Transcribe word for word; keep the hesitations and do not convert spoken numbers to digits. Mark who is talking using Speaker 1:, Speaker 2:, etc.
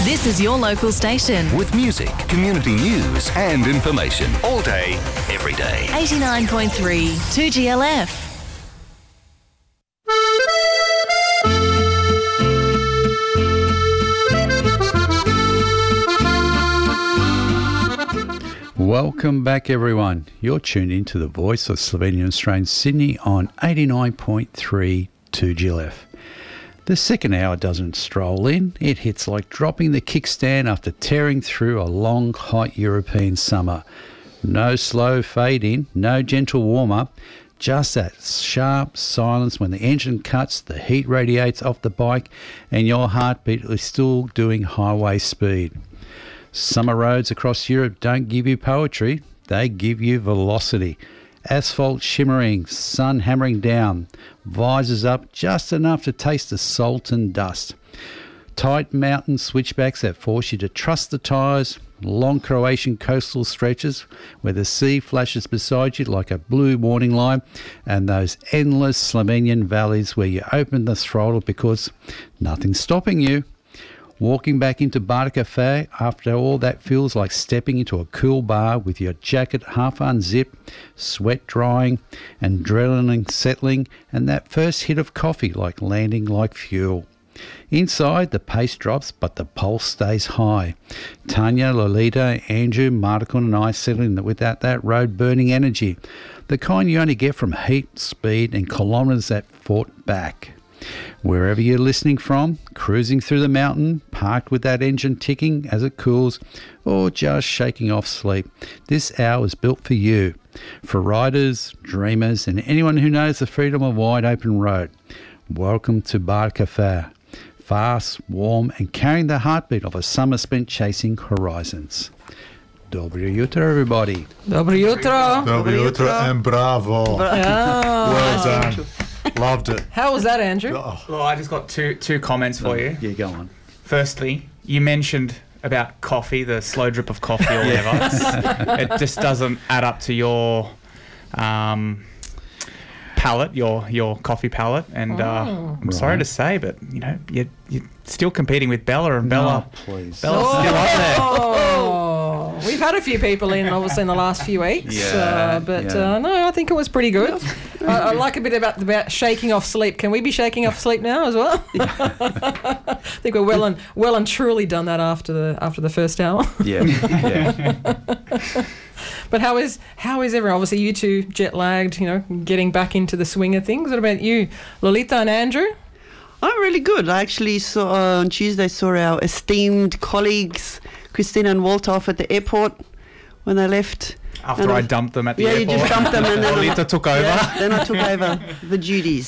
Speaker 1: This is your local station.
Speaker 2: With music, community news and information. All day, every day.
Speaker 1: eighty-nine point three two G L F.
Speaker 3: Welcome back, everyone. You're tuned in to the voice of Slovenian Australian Sydney on eighty-nine point three two G L F. The second hour doesn't stroll in. It hits like dropping the kickstand after tearing through a long, hot European summer. No slow fade in, no gentle warm-up, just that sharp silence when the engine cuts, the heat radiates off the bike, and your heartbeat is still doing highway speed. Summer roads across Europe don't give you poetry, they give you velocity. Asphalt shimmering, sun hammering down, visors up just enough to taste the salt and dust. Tight mountain switchbacks that force you to trust the tyres, long Croatian coastal stretches where the sea flashes beside you like a blue warning light, and those endless Slovenian valleys where you open the throttle because nothing's stopping you. Walking back into Bar Cafe after all that feels like stepping into a cool bar with your jacket half unzipped, sweat drying, adrenaline settling, and that first hit of coffee like landing like fuel. Inside, the pace drops, but the pulse stays high. Tanya, Lolita, Andrew, Martikun and I settling without that road-burning energy, the kind you only get from heat, speed and kilometres that fought back. Wherever you're listening from, cruising through the mountain, parked with that engine ticking as it cools, or just shaking off sleep, this hour is built for you, for riders, dreamers, and anyone who knows the freedom of wide open road. Welcome to Bar Cafe, fast, warm, and carrying the heartbeat of a summer spent chasing horizons. Dobro jutro, everybody.
Speaker 4: Dobro jutro.
Speaker 5: Dobro jutro and bravo.
Speaker 4: Yeah.
Speaker 5: Well done. Loved it.
Speaker 4: How was that, Andrew?
Speaker 5: Oh.
Speaker 6: Well, I just got two two comments for you.
Speaker 3: Yeah, go on.
Speaker 6: Firstly, you mentioned about coffee, the slow drip of coffee or whatever. It's- it just doesn't add up to your um, palate, your your coffee palate. And uh,
Speaker 4: Oh.
Speaker 6: I'm sorry
Speaker 3: Right.
Speaker 6: to say, but you know, you're, you're still competing with Bella, and Bella,
Speaker 3: No, please.
Speaker 6: Bella's still up there.
Speaker 4: Oh, we've had a few people in, obviously, in the last few weeks.
Speaker 3: Yeah,
Speaker 4: uh, but
Speaker 3: yeah.
Speaker 4: uh, no, I think it was pretty good. I, I like a bit about about shaking off sleep. Can we be shaking off sleep now as well? I think we're well and well and truly done that after the after the first hour.
Speaker 3: Yeah, yeah.
Speaker 4: But how is how is everyone? Obviously, you two jet lagged. You know, getting back into the swing of things. What about you, Lolita and Andrew?
Speaker 7: I'm really good. I actually saw uh, on Tuesday saw our esteemed colleagues Christina and Walter off at the airport when they left.
Speaker 6: After
Speaker 7: And
Speaker 6: I
Speaker 7: I-
Speaker 6: dumped them at the
Speaker 7: yeah,
Speaker 6: airport.
Speaker 7: you just dumped them and then
Speaker 6: Lolita took over.
Speaker 7: Yeah, then I took over the duties.